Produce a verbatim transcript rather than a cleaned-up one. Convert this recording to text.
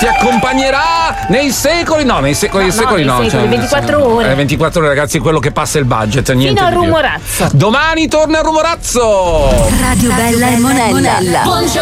ti accompagnerà nei secoli, no, nei secoli, No, nei secoli no, no. nei secoli, ventiquattro ore. Eh, ventiquattro ore, ragazzi, quello che passa il budget, niente. Fino al di più. rumorazzo. Domani torna il rumorazzo. Radio Bella e Monella.